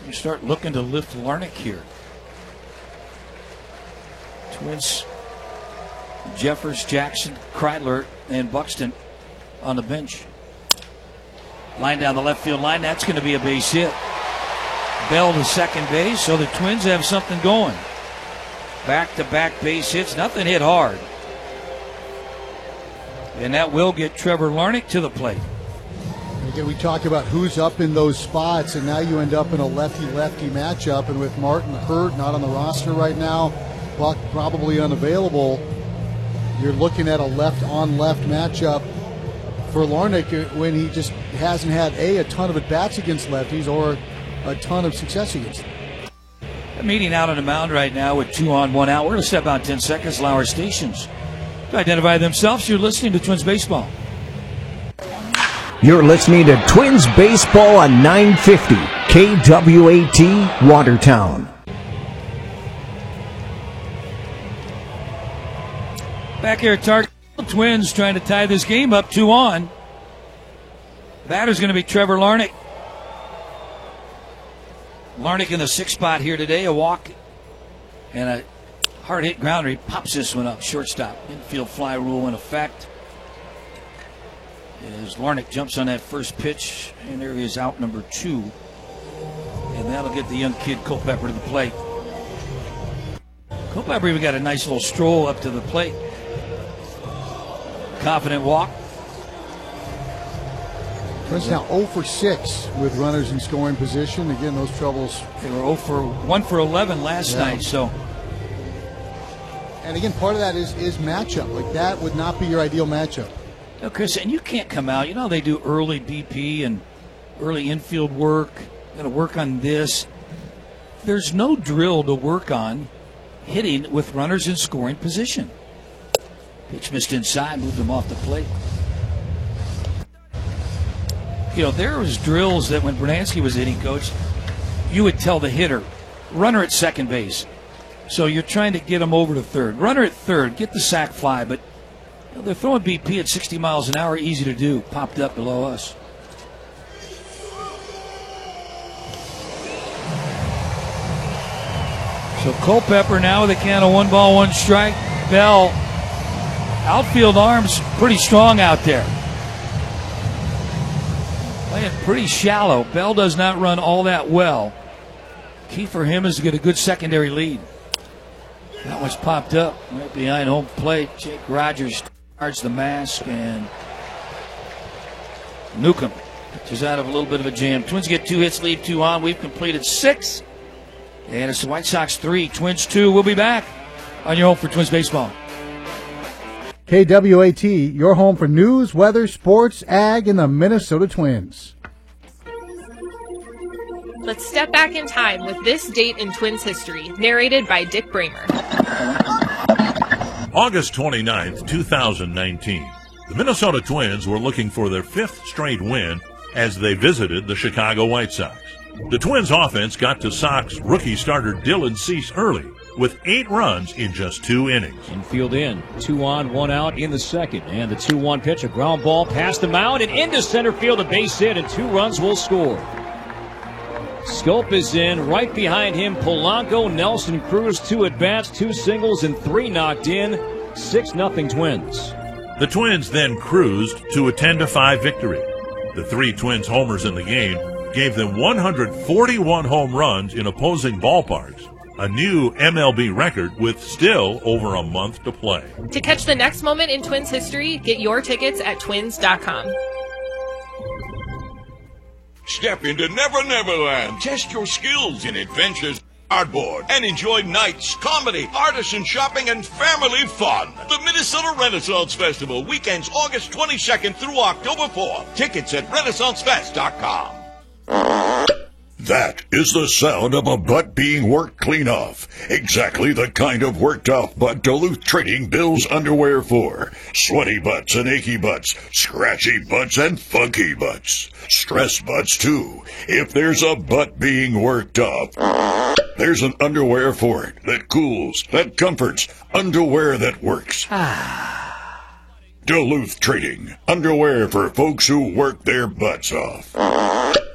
You start looking to lift Larnach here. Twins, Jeffers, Jackson, Kreidler, and Buxton on the bench. Line down the left field line. That's going to be a base hit. Bell to second base, so the Twins have something going. Back-to-back base hits. Nothing hit hard. And that will get Trevor Larnach to the plate. Again, we talk about who's up in those spots, and now you end up in a lefty-lefty matchup. And with Martin hurt, not on the roster right now, Buck probably unavailable, you're looking at a left-on-left matchup for Larnach when he just hasn't had a ton of at-bats against lefties or a ton of success against them. A meeting out on the mound right now with 2 on, 1 out. We're going to step out 10 seconds, allow our stations to identify themselves. You're listening to Twins Baseball. You're listening to Twins Baseball on 950 KWAT Watertown. Back here at Target, Twins trying to tie this game up 2 on. Batter's going to be Trevor Larnach. Larnach in the 6th spot here today. A walk and a hard hit grounder. He pops this one up. Shortstop. Infield fly rule in effect. As Larnach jumps on that first pitch, and there he is, out number 2. And that'll get the young kid Culpepper to the plate. Culpepper even got a nice little stroll up to the plate. Confident walk. Twins now 0 for 6 with runners in scoring position. Again, those troubles. They were 1 for 11 last night. So, and again, part of that is matchup. Like, that would not be your ideal matchup. No, Chris, and you can't come out. You know, they do early BP and early infield work. Got to work on this. There's no drill to work on hitting with runners in scoring position. Pitch missed inside, moved him off the plate. You know, there was drills that when Bernansky was hitting coach, you would tell the hitter, runner at second base. So you're trying to get him over to third. Runner at third, get the sac fly, but you know, they're throwing BP at 60 miles an hour, easy to do, popped up below us. So Culpepper now with a count of 1 ball, 1 strike. Bell, outfield arms pretty strong out there. Playing pretty shallow. Bell does not run all that well. Key for him is to get a good secondary lead. That one's popped up right behind home plate. Jake Rogers starts the mask, and Newcomb is out of a little bit of a jam. Twins get 2 hits, lead 2 on. We've completed 6. And it's the White Sox 3, Twins 2. We'll be back on your home for Twins Baseball. KWAT, your home for news, weather, sports, ag, and the Minnesota Twins. Let's step back in time with this date in Twins history, narrated by Dick Bramer. August 29th, 2019. The Minnesota Twins were looking for their 5th straight win as they visited the Chicago White Sox. The Twins offense got to Sox rookie starter Dylan Cease early with 8 runs in just 2 innings. Infield in, 2 on, 1 out in the second. And the 2-1 pitch, a ground ball past the mound and into center field, a base hit, and 2 runs will score. Scope is in, right behind him, Polanco, Nelson Cruz, 2 at-bats, 2 singles, and 3 knocked in. 6-0 Twins. The Twins then cruised to a 10-5 victory. The 3 Twins homers in the game gave them 141 home runs in opposing ballparks, a new MLB record with still over a month to play. To catch the next moment in Twins history, get your tickets at twins.com. Step into Never Never Land. Test your skills in adventures, cardboard, and enjoy nights, comedy, artisan shopping, and family fun. The Minnesota Renaissance Festival, weekends August 22nd through October 4th. Tickets at renaissancefest.com. That is the sound of a butt being worked clean off. Exactly the kind of worked off butt Duluth Trading builds underwear for. Sweaty butts and achy butts, scratchy butts and funky butts. Stress butts too. If there's a butt being worked off, there's an underwear for it that cools, that comforts, underwear that works. Duluth Trading, underwear for folks who work their butts off.